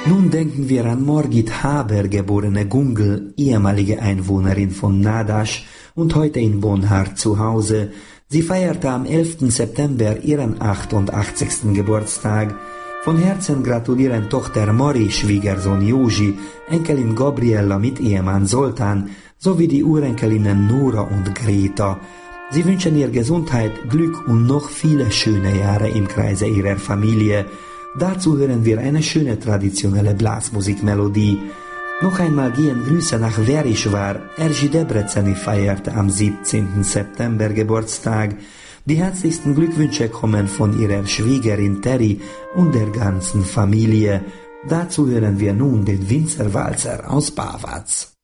Nun denken wir an Morgit Haber, geborene Gungel, ehemalige Einwohnerin von Nadasch und heute in Bonhart zu Hause. Sie feierte am 11. September ihren 88. Geburtstag. Von Herzen gratulieren Tochter Mori, Schwiegersohn Josi, Enkelin Gabriella mit Ehemann Zoltán sowie die Urenkelinnen Nora und Greta. Sie wünschen ihr Gesundheit, Glück und noch viele schöne Jahre im Kreise ihrer Familie. Dazu hören wir eine schöne traditionelle Blasmusikmelodie. Noch einmal gehen Grüße nach Verischvar. Erzsi Debreceni feierte am 17. September Geburtstag. Die herzlichsten Glückwünsche kommen von ihrer Schwiegerin Terry und der ganzen Familie. Dazu hören wir nun den Winzerwalzer aus Bavac.